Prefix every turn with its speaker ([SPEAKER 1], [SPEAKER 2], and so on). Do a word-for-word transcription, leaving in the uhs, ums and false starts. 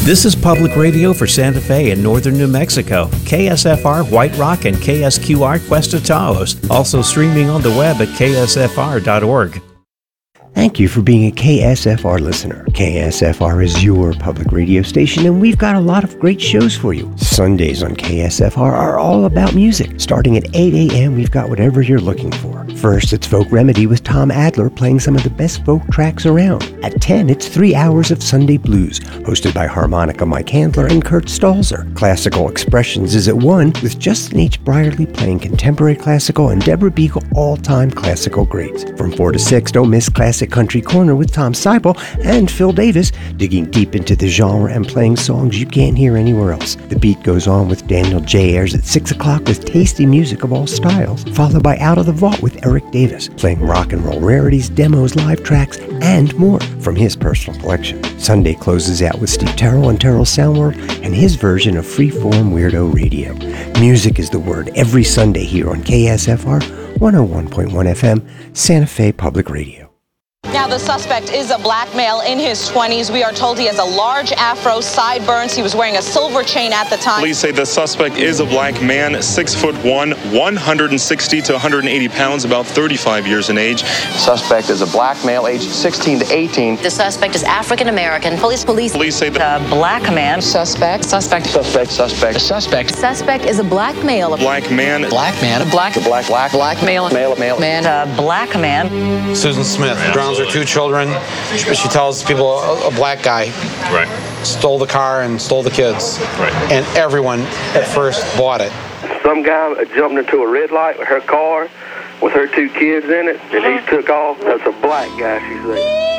[SPEAKER 1] This is public radio for Santa Fe and northern New Mexico. K S F R White Rock and K S Q R Cuesta Taos. Also streaming on the web at K S F R dot org.
[SPEAKER 2] Thank you for being a K S F R listener. K S F R is your public radio station, and we've got a lot of great shows for you. Sundays on K S F R are all about music. Starting at eight a.m., we've got whatever you're looking for. First, it's Folk Remedy with Tom Adler playing some of the best folk tracks around. At ten, it's three hours of Sunday Blues, hosted by harmonica Mike Handler and Kurt Stalzer. Classical Expressions is at one, with Justin H. Brierly playing contemporary classical and Deborah Beagle all-time classical greats. From four to six, don't miss Classic Country Corner with Tom Seibel and Phil Davis, digging deep into the genre and playing songs you can't hear anywhere else. The beat goes on with Daniel J. Ayers at six o'clock with tasty music of all styles, followed by Out of the Vault with Eric Davis, playing rock and roll rarities, demos, live tracks, and more from his personal collection. Sunday closes out with Steve Terrell and Terrell's Sound World and his version of Freeform Weirdo Radio. Music is the word every Sunday here on K S F R one oh one point one F M, Santa Fe Public Radio.
[SPEAKER 3] Now, the suspect is a black male in his twenties. We are told he has a large afro, sideburns. He was wearing a silver chain at the time.
[SPEAKER 4] Police say the suspect is a black man, six foot one, one hundred sixty to one hundred eighty pounds, about thirty-five years in age.
[SPEAKER 5] Suspect is a black male, aged sixteen to eighteen.
[SPEAKER 6] The suspect is African American. Police, police.
[SPEAKER 4] Police say the
[SPEAKER 3] A black man. Suspect. Suspect.
[SPEAKER 5] Suspect. Suspect.
[SPEAKER 6] Suspect. Suspect is a black male.
[SPEAKER 4] black man.
[SPEAKER 5] Black man.
[SPEAKER 3] Black.
[SPEAKER 5] A black, black,
[SPEAKER 3] Black male.
[SPEAKER 5] male, male.
[SPEAKER 3] Man. A black man.
[SPEAKER 7] Susan Smith drowns her two children. She, she tells people a, a black guy
[SPEAKER 4] Right.
[SPEAKER 7] stole the car and stole the kids.
[SPEAKER 4] Right.
[SPEAKER 7] And everyone at first bought it.
[SPEAKER 8] Some guy jumped into a red light with her car with her two kids in it, and he took off. That's a black guy, she said.